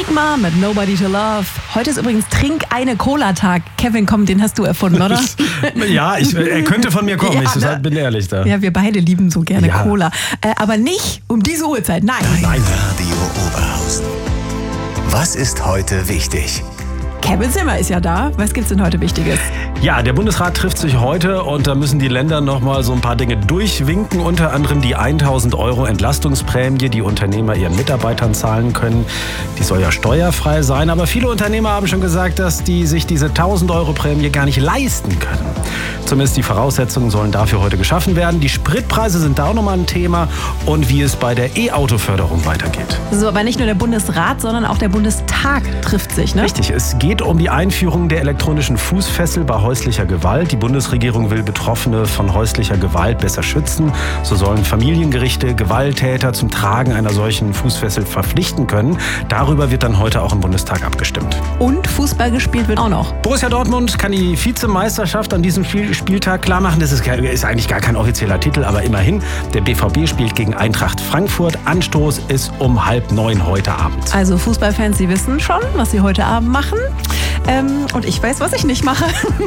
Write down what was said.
Enigma mit Nobody to Love. Heute ist übrigens Trink-eine-Cola-Tag. Kevin, komm, den hast du erfunden, oder? Ja, er könnte von mir kommen, Ja, ich bin ehrlich da. Ja, wir beide lieben so gerne Ja. Cola. Aber nicht um diese Uhrzeit, nein. Nein. Radio Oberhausen. Was ist heute wichtig? Kevin Zimmer ist ja da. Was gibt's denn heute Wichtiges? Ja, der Bundesrat trifft sich heute und da müssen die Länder noch mal so ein paar Dinge durchwinken. Unter anderem die 1.000 € Entlastungsprämie, die Unternehmer ihren Mitarbeitern zahlen können. Die soll ja steuerfrei sein, aber viele Unternehmer haben schon gesagt, dass die sich diese 1.000 € Prämie gar nicht leisten können. Zumindest die Voraussetzungen sollen dafür heute geschaffen werden. Die Spritpreise sind da auch nochmal ein Thema und wie es bei der E-Auto-Förderung weitergeht. So, aber nicht nur der Bundesrat, sondern auch der Bundestag trifft sich, ne? Richtig, es geht um die Einführung der elektronischen Fußfessel bei häuslicher Gewalt. Die Bundesregierung will Betroffene von häuslicher Gewalt besser schützen. So sollen Familiengerichte Gewalttäter zum Tragen einer solchen Fußfessel verpflichten können. Darüber wird dann heute auch im Bundestag abgestimmt. Und Fußball gespielt wird auch noch. Borussia Dortmund kann die Vizemeisterschaft an diesem Spieltag klar machen. Das ist eigentlich gar kein offizieller Titel, aber immerhin. Der BVB spielt gegen Eintracht Frankfurt. Anstoß ist um 8:30 heute Abend. Also Fußballfans, Sie wissen schon, was Sie heute Abend machen. Und ich weiß, was ich nicht mache.